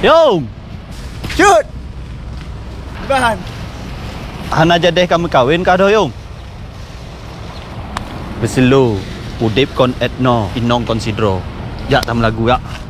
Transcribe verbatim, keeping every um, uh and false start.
Yong. Shoot. Ban. Hana jadeh kamu kawin kah doh Yong? Beselu. Udip kon etno inong konsidro. Ya tam lagu ya.